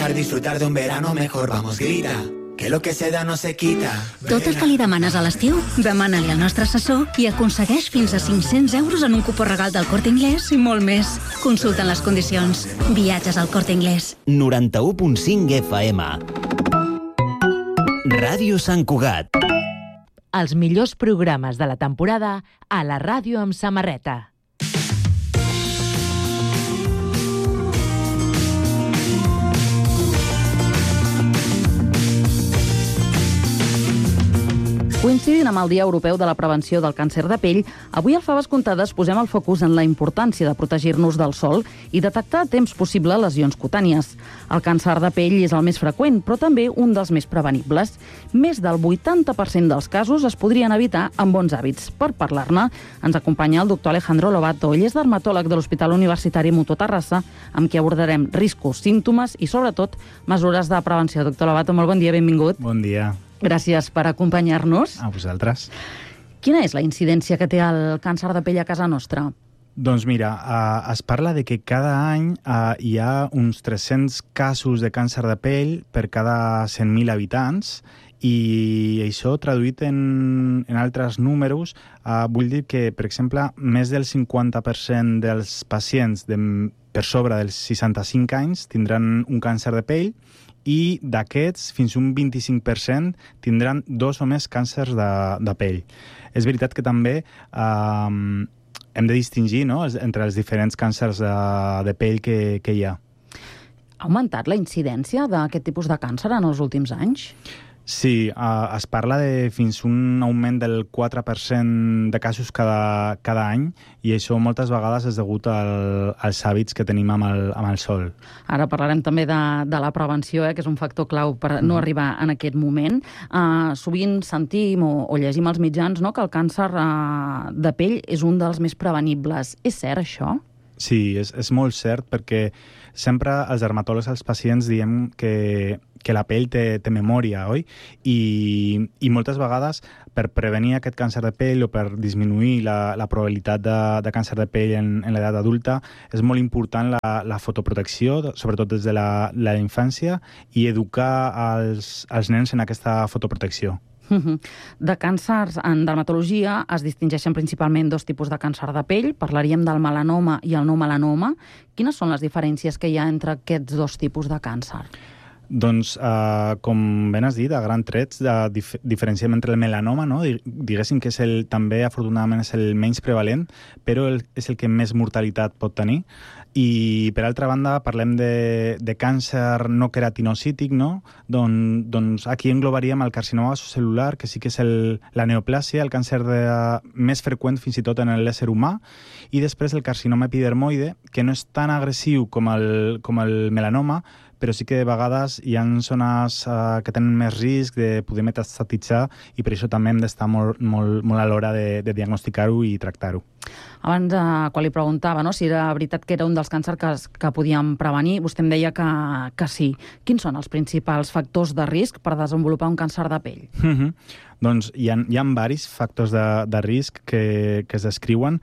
Para disfrutar de un verano mejor, vamos, grita, que lo que se da no se quita. Tot el que li demanes a l'estiu, demana-li al nostre assessor i aconsegueix fins a 500 euros en un cupó regal del Corte Inglés i molt més. Consulta les condicions. Viatges al Corte Inglés. 91.5 FM. Ràdio Sant Cugat. Els millors programes de la temporada a la ràdio amb samarreta. Coincidint amb el Dia Europeu de la Prevenció del Càncer de Pell, avui al Faves Comptades posem el focus en la importància de protegir-nos del sol i detectar a temps possible lesions cutànies. El càncer de pell és el més freqüent, però també un dels més prevenibles. Més del 80% dels casos es podrien evitar amb bons hàbits. Per parlar-ne, ens acompanya el doctor Alejandro Lobato. Ell és dermatòleg de l'Hospital Universitari Mutua Terrassa, amb qui abordarem riscos, símptomes i, sobretot, mesures de prevenció. Doctor Lobato, molt bon dia, benvingut. Bon dia. Gràcies per acompanyar-nos. A vosaltres. Quina és la incidència que té el càncer de pell a casa nostra? Doncs mira, es parla de que cada any hi ha uns 300 casos de càncer de pell per cada 100.000 habitants i això traduït en altres números vull dir que, per exemple, més del 50% dels pacients per sobre dels 65 anys tindran un càncer de pell i d'aquests, fins un 25% tindran 2 o més càncers de pell. És veritat que també hem de distingir, no?, entre els diferents càncers de pell que hi ha. Ha augmentat la incidència d'aquest tipus de càncer en els últims anys? Sí, es parla de fins un augment del 4% de casos cada any i això moltes vegades és degut als hàbits que tenim amb el sol. Ara parlarem també de la prevenció, que és un factor clau per no arribar en aquest moment. Sovint sentim o llegim als mitjans, no?, que el càncer de pell és un dels més prevenibles. És cert, això? Sí, és molt cert perquè sempre els dermatòlegs als pacients diem que la pell té memòria, oi? I moltes vegades per prevenir aquest càncer de pell o per disminuir la probabilitat de càncer de pell en l'edat adulta és molt important la fotoprotecció, sobretot des de la infància, i educar els nens en aquesta fotoprotecció. De càncers en dermatologia es distingeixen principalment 2 tipus de càncer de pell. Parlaríem del melanoma i el no melanoma. Quines són les diferències que hi ha entre aquests 2 tipus de càncer? Doncs, com ben has dit, a grans trets, diferenciem entre el melanoma, no? Diguéssim que també, afortunadament, és el menys prevalent, però és el que més mortalitat pot tenir. I, per altra banda, parlem de càncer no queratinocític, no? Doncs aquí englobaríem el carcinoma vasocel·lular, que sí que és la neoplàsia, el càncer més freqüent fins i tot en l'ésser humà, i després el carcinoma epidermoide, que no és tan agressiu com el melanoma, però sí que de vegades hi ha zones que tenen més risc de poder metastatitzar i per això també hem d'estar molt a l'hora de diagnosticar-ho i tractar-ho. Abans, quan li preguntava si era veritat que era un dels càncers que podíem prevenir, vostè em deia que sí. Quins són els principals factors de risc per desenvolupar un càncer de pell? Doncs hi ha diversos factors de risc que es descriuen.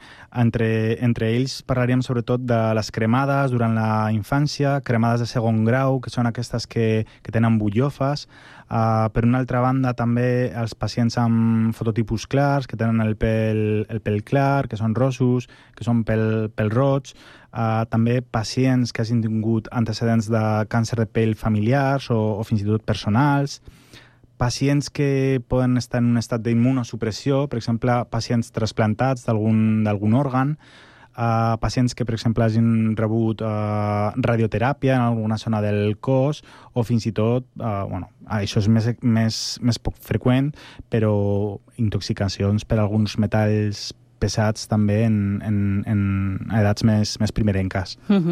Entre ells parlaríem sobretot de les cremades durant la infància, cremades de segon grau, que són aquestes que tenen bullofes. Per una altra banda, també els pacients amb fototipus clars, que tenen el pèl clar, que són rossos, que són pèl roig. També pacients que hagin tingut antecedents de càncer de pell familiars o fins i tot personals. Pacients que poden estar en un estat d'immunosupressió, per exemple, pacients trasplantats d'algun òrgan, pacients que, per exemple, hagin rebut radioteràpia en alguna zona del cos o fins i tot, això és més poc freqüent, però intoxicacions per alguns metalls pesats també en edats més primerenques.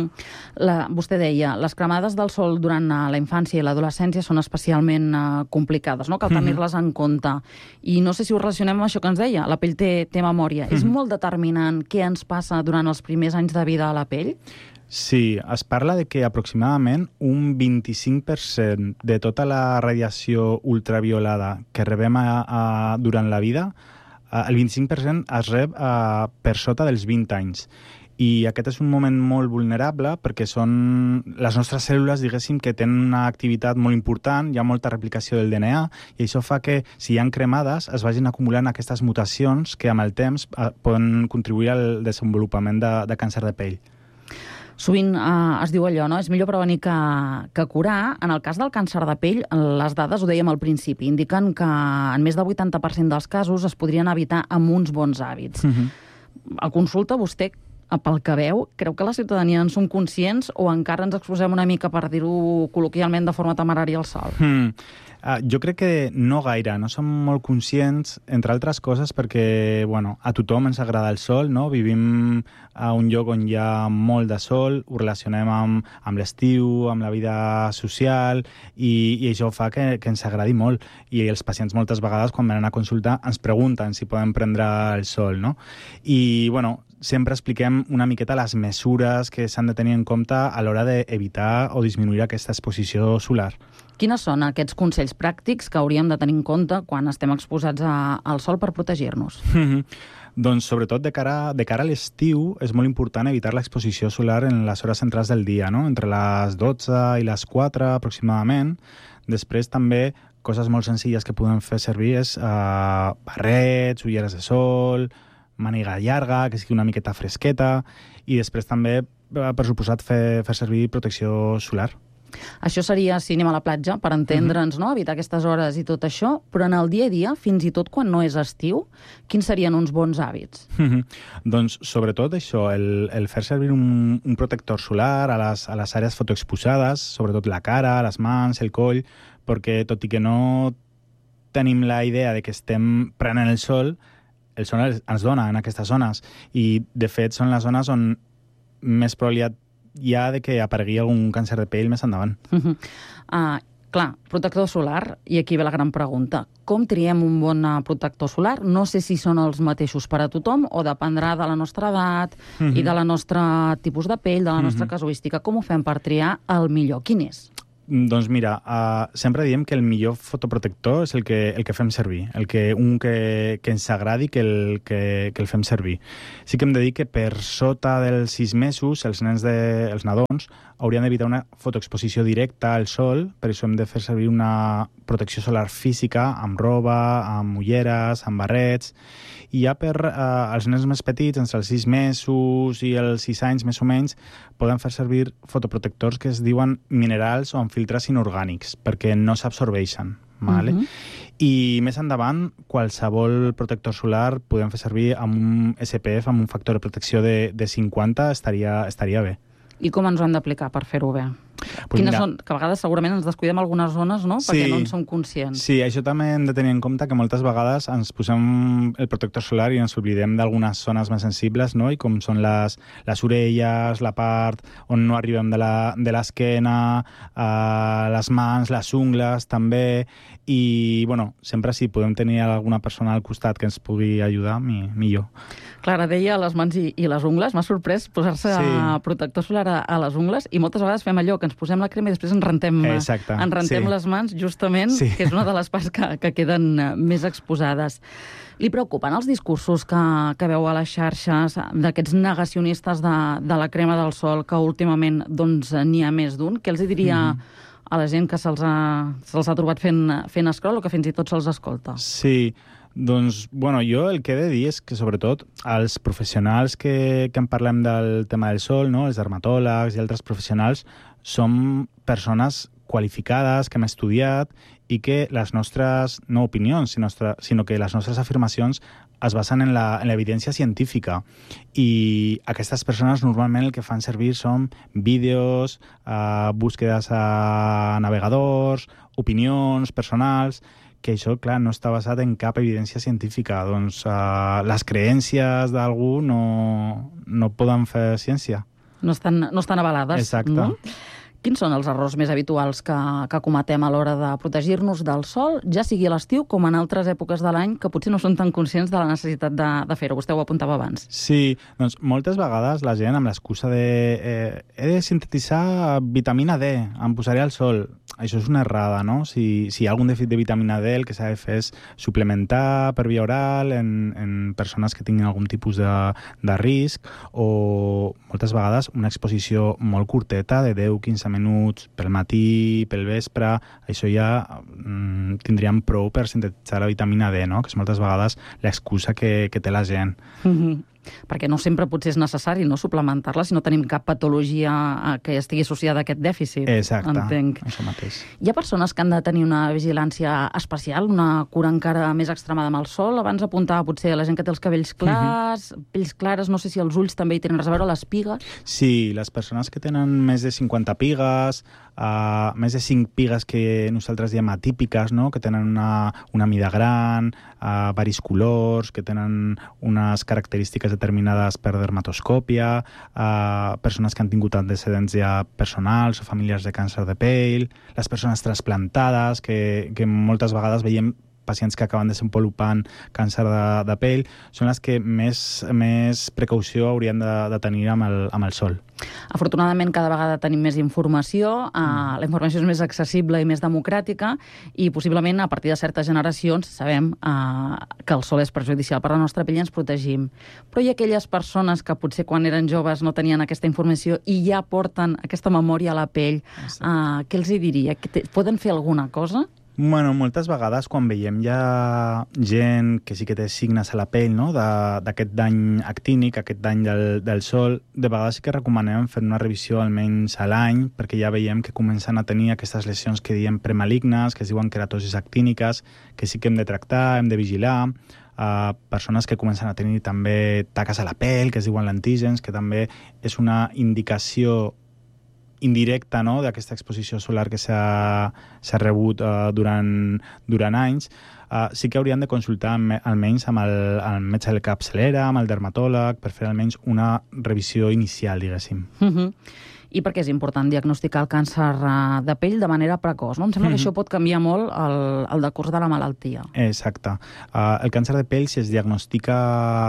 Vostè deia, les cremades del sol durant la infància i l'adolescència són especialment complicades, no? Cal tenir-les en compte. I no sé si ho relacionem amb això que ens deia, la pell té memòria. És molt determinant què ens passa durant els primers anys de vida a la pell? Sí, es parla de que aproximadament un 25% de tota la radiació ultraviolada que rebem durant la vida, el 25% es rep per sota dels 20 anys. I aquest és un moment molt vulnerable perquè són les nostres cèl·lules, diguéssim, que tenen una activitat molt important, hi ha molta replicació del DNA, i això fa que, si hi ha cremades, es vagin acumulant aquestes mutacions que amb el temps poden contribuir al desenvolupament de càncer de pell. Sovint es diu allò, no? És millor prevenir que curar. En el cas del càncer de pell, les dades, ho dèiem al principi, indiquen que en més del 80% dels casos es podrien evitar amb uns bons hàbits. A consulta, vostè, pel que veu, creu que la ciutadania en som conscients o encara ens exposem una mica, per dir-ho col·loquialment, de forma temerària al sol? Jo crec que no gaire, no som molt conscients, entre altres coses, perquè a tothom ens agrada el sol, no? Vivim a un lloc on hi ha molt de sol, ho relacionem amb l'estiu, amb la vida social, i això fa que ens agradi molt. I els pacients moltes vegades, quan venen a consultar, ens pregunten si poden prendre el sol, no? I, sempre expliquem una miqueta les mesures que s'han de tenir en compte a l'hora d'evitar o disminuir aquesta exposició solar. Quines són aquests consells pràctics que hauríem de tenir en compte quan estem exposats al sol per protegir-nos? Doncs sobretot de cara a l'estiu és molt important evitar l'exposició solar en les hores centrals del dia, no? Entre les 12 i les 4 aproximadament. Després també coses molt senzilles que podem fer servir és barrets, ulleres de sol, màniga llarga, que sigui una miqueta fresqueta, i després també, per suposat, fer servir protecció solar. Això seria si anem a la platja, per entendre'ns, no? Evitar aquestes hores i tot això, però en el dia a dia, fins i tot quan no és estiu, quins serien uns bons hàbits? Doncs sobretot això, el fer servir un protector solar a les àrees fotoexposades, sobretot la cara, les mans, el coll, perquè tot i que no tenim la idea de que estem prenent el sol ens dona en aquestes zones, i de fet són les zones on més probabilitat hi ha de que aparegui algun càncer de pell més endavant. Clar, protector solar, i aquí ve la gran pregunta. Com triem un bon protector solar? No sé si són els mateixos per a tothom o dependrà de la nostra edat i de la nostra tipus de pell, de la nostra casuística. Com ho fem per triar el millor? Quin és? Doncs mira, sempre diem que el millor fotoprotector és el que fem servir, un que ens agradi que el fem servir. Sí que hem de dir que per sota dels 6 mesos els nadons haurien d'evitar una fotoexposició directa al sol, per això hem de fer servir una protecció solar física amb roba, amb ulleres, amb barrets, i ja per als nens més petits, entre els 6 mesos i els 6 anys més o menys, poden fer servir fotoprotectors que es diuen minerals o amb filtres inorgànics, perquè no s'absorbeixen. Vale? I més endavant, qualsevol protector solar podem fer servir amb un SPF, amb un factor de protecció de 50, estaria bé. I com ens ho hem d'aplicar per fer-ho bé? Quines són? Que a vegades segurament ens descuidem algunes zones, no? Perquè no en som conscients. Sí, això també hem de tenir en compte que moltes vegades ens posem el protector solar i ens oblidem d'algunes zones més sensibles, no? I com són les orelles, la part on no arribem de l'esquena, les mans, les ungles també, i sempre si podem tenir alguna persona al costat que ens pugui ajudar, millor. Clara deia les mans i les ungles. M'ha sorprès posar-se protector solar a les ungles, i moltes vegades fem allò que ens posem la crema i després ens rentem les mans, justament, que és una de les parts que queden més exposades. Li preocupen els discursos que veu a les xarxes d'aquests negacionistes de la crema del sol, que últimament n'hi ha més d'un? Què els diria a la gent que se'ls ha trobat fent scroll o que fins i tot se'ls escolta? Sí, doncs, jo el que he de dir és que, sobretot, els professionals que en parlem del tema del sol, no? Els dermatòlegs i altres professionals, som persones qualificades, que hem estudiat, i que les nostres, no opinions, sinó que les nostres afirmacions es basen en l'evidència científica. I aquestes persones normalment el que fan servir són vídeos, búsquedes a navegadors, opinions personals, que això, clar, no està basat en cap evidència científica. Doncs les creències d'algú no poden fer ciència. No estan avalades. Exacte. No? Quins són els errors més habituals que cometem a l'hora de protegir-nos del sol, ja sigui a l'estiu com en altres èpoques de l'any, que potser no són tan conscients de la necessitat de fer-ho? Vostè ho apuntava abans. Sí, doncs moltes vegades la gent amb l'excusa de he de sintetitzar vitamina D, em posaré al sol. Això és una errada, no? Si hi ha algun dèficit de vitamina D, el que s'ha de fer és suplementar per via oral en persones que tinguin algun tipus de risc, o moltes vegades una exposició molt curteta de 10-15 minuts pel matí, pel vespre, això ja tindríem prou per sintetitzar la vitamina D, no? Que és moltes vegades l'excusa que té la gent. Perquè no sempre potser és necessari, no, suplementar-la si no tenim cap patologia que estigui associada a aquest dèficit. Exacte, entenc. això mateix. Hi ha persones que han de tenir una vigilància especial, una cura encara més extremada amb el sol? Abans apuntava potser a la gent que té els cabells clars, pells clares, no sé si els ulls també hi tenen res a veure, les pigues. Sí, les persones que tenen més de 50 pigues, més de 5 pigues que nosaltres diem atípiques, no? Que tenen una mida gran, varis colors, que tenen unes característiques determinades per dermatoscòpia, persones que han tingut antecedents ja personals o familiars de càncer de pell, les persones trasplantades, que moltes vegades veiem pacients que acaben desenvolupant càncer de pell, són les que més precaució haurien de tenir amb el sol. Afortunadament, cada vegada tenim més informació, la informació és més accessible i més democràtica, i possiblement a partir de certes generacions sabem que el sol és perjudicial per la nostra pell i ens protegim. Però hi ha aquelles persones que potser quan eren joves no tenien aquesta informació i ja porten aquesta memòria a la pell. Què els hi diria? Poden fer alguna cosa? Bueno, moltes vegades quan veiem ja gent que sí que té signes a la pell, no? D'aquest dany actínic, aquest dany del sol, de vegades sí que recomanem fer una revisió almenys a l'any, perquè ja veiem que comencen a tenir aquestes lesions que diem premalignes, que es diuen queratosis actíniques, que sí que hem de tractar, hem de vigilar, persones que comencen a tenir també taques a la pell, que es diuen lentígens, que també és una indicació indirecta, no?, d'aquesta exposició solar que s'ha rebut durant anys. Sí que haurien de consultar almenys amb el metge de capçalera, amb el dermatòleg, per fer almenys una revisió inicial, diguéssim. I per què és important diagnosticar el càncer de pell de manera precoç, no? Em sembla que això pot canviar molt el decurs de la malaltia. Exacte. El càncer de pell, si es diagnostica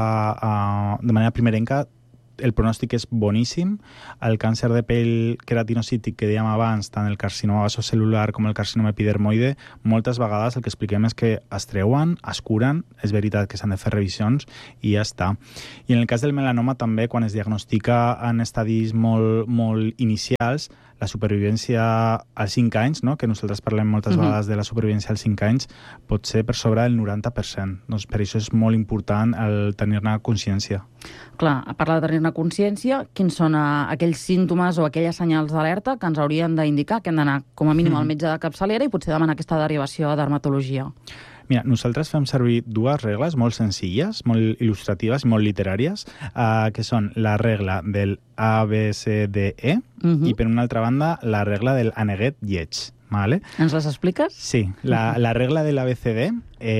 de manera primerenca, el pronòstic és boníssim. El càncer de pell queratinocític que dèiem abans, tant el carcinoma vasocel·lular com el carcinoma epidermoide, moltes vegades el que expliquem és que es treuen, es curen, és veritat que s'han de fer revisions i ja està. I en el cas del melanoma també, quan es diagnostica en estadis molt inicials, la supervivència als 5 anys, no?, que nosaltres parlem moltes vegades de la supervivència als 5 anys, pot ser per sobre del 90%. Doncs per això és molt important el tenir-ne consciència. Clar, a part de tenir-ne consciència, quins són aquells símptomes o aquelles senyals d'alerta que ens haurien d'indicar que hem d'anar com a mínim al metge de capçalera i potser demanar aquesta derivació a dermatologia? Mira, nosaltres fem servir 2 regles molt senzilles, molt il·lustratives i molt literàries, que són la regla del ABCDE i, per una altra banda, la regla del aneguet lleig. Vale? Ens les expliques? Sí. La regla de l'ABCD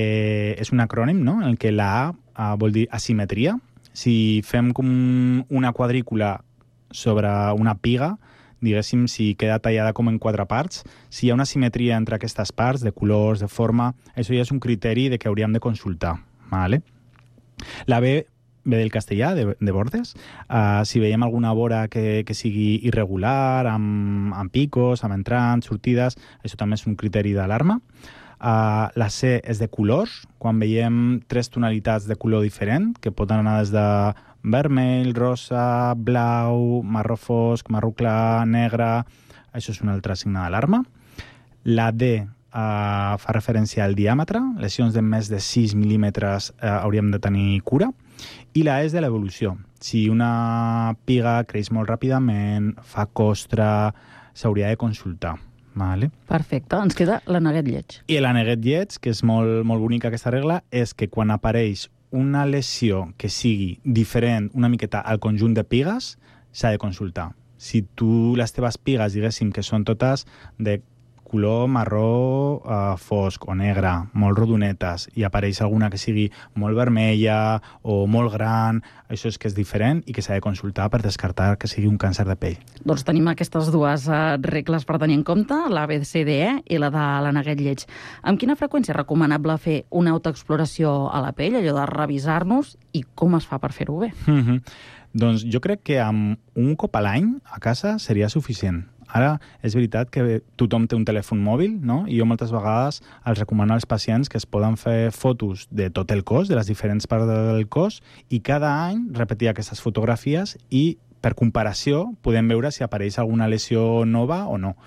és un acrònim, no?, en què la A vol dir asimetria. Si fem com una quadrícula sobre una piga, diguéssim, si queda tallada com en 4 parts, si hi ha una simetria entre aquestes parts, de colors, de forma, això ja és un criteri de que hauríem de consultar. Vale? La B ve del castellà, de bordes. Si veiem alguna vora que sigui irregular, amb picos, amb entrants, sortides, això també és un criteri d'alarma. La C és de colors, quan veiem 3 tonalitats de color diferent, que poden anar des de vermell, rosa, blau, marró fosc, marró clar, negre, això és un altre signe d'alarma. La D fa referència al diàmetre, lesions de més de 6 mil·límetres hauríem de tenir cura. I la E és de l'evolució. Si una piga creix molt ràpidament, fa costra, s'hauria de consultar. Vale. Perfecte, ens queda l'aneguet lleig. I l'aneguet lleig, que és molt bonica aquesta regla, és que quan apareix una lesió que sigui diferent una miqueta al conjunt de pigues, s'ha de consultar. Si tu les teves pigues, diguéssim, que són totes de color marró fosc o negre, molt rodonetes, i apareix alguna que sigui molt vermella o molt gran, això és que és diferent i que s'ha de consultar per descartar que sigui un càncer de pell. Doncs tenim aquestes dues regles per tenir en compte, la BCDE i la de l'aneguet lleig. Amb quina freqüència és recomanable fer una autoexploració a la pell, allò de revisar-nos, i com es fa per fer-ho bé? Doncs jo crec que amb un cop a l'any a casa seria suficient. Ara, és veritat que tothom té un telèfon mòbil, no? I jo moltes vegades els recomano als pacients que es poden fer fotos de tot el cos, de les diferents parts del cos, i cada any repetir aquestes fotografies i, per comparació, podem veure si apareix alguna lesió nova o no.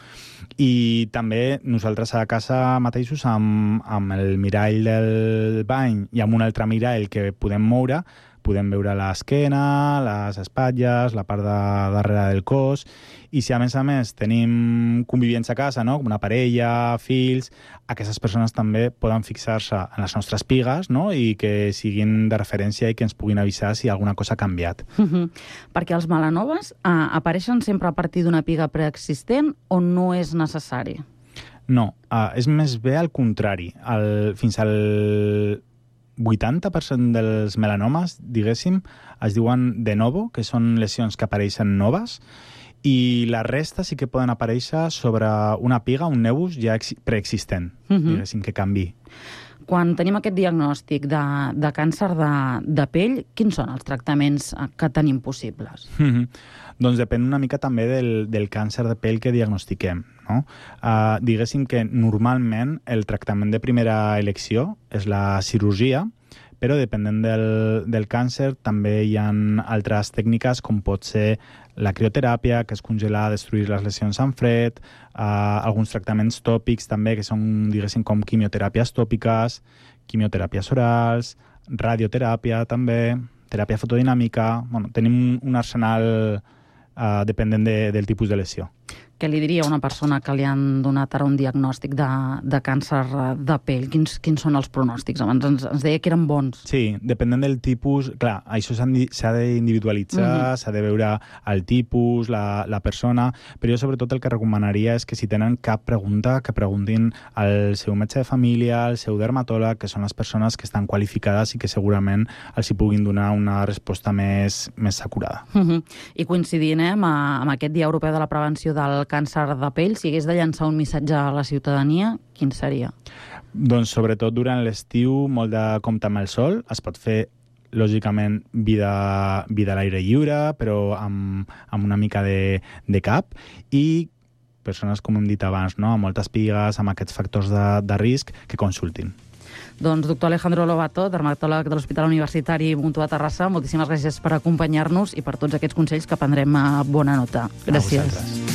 I també nosaltres a casa mateixos, amb el mirall del bany i amb un altre mirall que podem moure, podem veure l'esquena, les espatlles, la part de darrere del cos, i si a més tenim convivents a casa, no? Com una parella, fills, aquestes persones també poden fixar-se en les nostres pigues, no? I que siguin de referència i que ens puguin avisar si alguna cosa ha canviat. Perquè els melanomes apareixen sempre a partir d'una piga preexistent o no és necessari? No, és més bé al contrari. Fins al 80% dels melanomes, diguéssim, es diuen de novo, que són lesions que apareixen noves, i la resta sí que poden aparèixer sobre una piga, un nebus ja preexistent, diguéssim, que canvi. Quan tenim aquest diagnòstic de càncer de pell, quins són els tractaments que tenim possibles? Doncs depèn una mica també del càncer de pell que diagnostiquem, no? Diguéssim que normalment el tractament de primera elecció és la cirurgia, però depenent del càncer també hi ha altres tècniques com pot ser la crioteràpia, que és congelar, destruir les lesions en fred, alguns tractaments tòpics també, que són, diguéssim, com quimioteràpies tòpiques, quimioteràpies orals, radioteràpia també, teràpia fotodinàmica. Bueno, tenim un arsenal dependent del tipus de lesió. Què li diria a una persona que li han donat ara un diagnòstic de càncer de pell? Quins són els pronòstics? Abans ens deia que eren bons. Sí, depenent del tipus. Clar, això s'ha d'individualitzar, s'ha de veure el tipus, la persona, però jo sobretot el que recomanaria és que si tenen cap pregunta, que preguntin al seu metge de família, al seu dermatòleg, que són les persones que estan qualificades i que segurament els hi puguin donar una resposta més acurada. I coincidint amb aquest Dia Europeu de la Prevenció del Càncer de Pell, si hagués de llançar un missatge a la ciutadania, quin seria? Doncs sobretot durant l'estiu, molt de compte amb el sol, es pot fer lògicament vida a l'aire lliure, però amb una mica de cap, i persones, com hem dit abans, no? Amb moltes pigues, amb aquests factors de risc, que consultin. Doncs doctor Alejandro Lobato, dermatòleg de l'Hospital Universitari Muntó de Terrassa, moltíssimes gràcies per acompanyar-nos i per tots aquests consells que prendrem a bona nota. Gràcies.